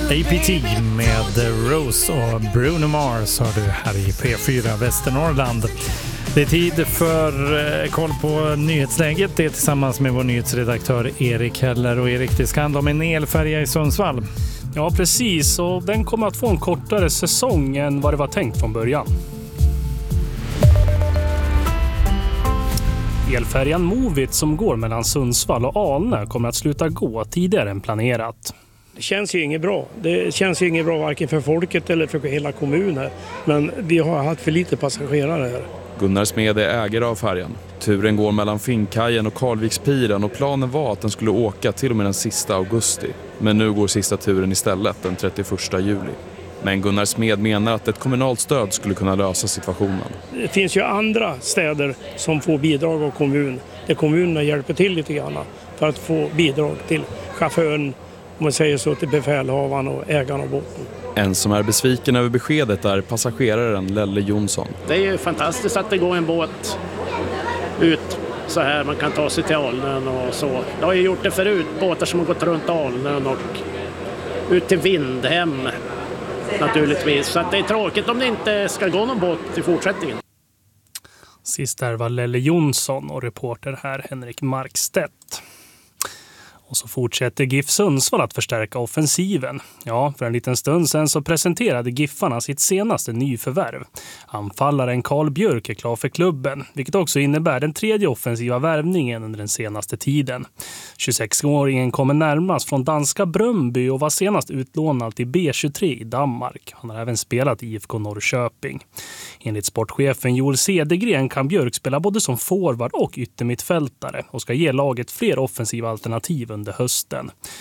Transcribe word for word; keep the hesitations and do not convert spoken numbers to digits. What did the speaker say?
A P T med Rose och Bruno Mars har du här i P fyra Västernorrland. Det är tid för koll på nyhetsläget. Det är tillsammans med vår nyhetsredaktör Erik Heller. Och Erik, det ska handla om en elfärja i Sundsvall. Ja, precis. Och den kommer att få en kortare säsong än vad det var tänkt från början. Elfärjan Movit som går mellan Sundsvall och Alnö kommer att sluta gå tidigare än planerat. Det känns ju inget bra. Det känns ju inget bra varken för folket eller för hela kommunen. Men vi har haft för lite passagerare här. Gunnar Smed är ägare av färjan. Turen går mellan Finnkajen och Karlvikspiren och planen var att den skulle åka till och med den sista augusti. Men nu går sista turen istället den trettioförsta juli. Men Gunnar Smed menar att ett kommunalt stöd skulle kunna lösa situationen. Det finns ju andra städer som får bidrag av kommun. Där kommunerna hjälper till lite grann för att få bidrag till chauffören, om man säger så, till befälhavaren och ägaren av båten. En som är besviken över beskedet är passageraren Lelle Jonsson. Det är ju fantastiskt att det går en båt ut så här. Man kan ta sig till Alnön och så. Det har ju gjort det förut, båtar som har gått runt Alnön och ut till Vindhem naturligtvis. Så att det är tråkigt om det inte ska gå någon båt i fortsättningen. Sist där var Lelle Jonsson och reporter här Henrik Markstedt. Och så fortsätter GIF Sundsvall att förstärka offensiven. Ja, för en liten stund sedan så presenterade GIFarna sitt senaste nyförvärv. Anfallaren Karl Björk är klar för klubben, vilket också innebär den tredje offensiva värvningen under den senaste tiden. tjugosexåringen kommer närmast från danska Brøndby och var senast utlånad till B tjugotre i Danmark. Han har även spelat i I F K Norrköping. Enligt sportchefen Joel Cedergren kan Björk spela både som forward och yttermittfältare och ska ge laget fler offensiva alternativ under hösten.